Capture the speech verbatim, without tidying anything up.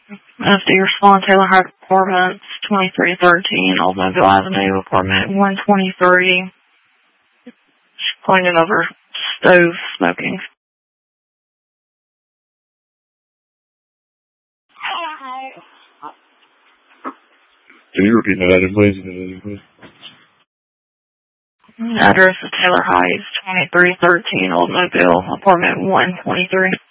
After your Swan Taylor Heights Apartments, twenty-three thirteen, Oldsmobile Avenue, apartment one twenty-three. Cleaning over stove smoking. Can you repeat that address, please? Address is Taylor Heights, twenty-three thirteen, Oldsmobile, apartment one twenty-three.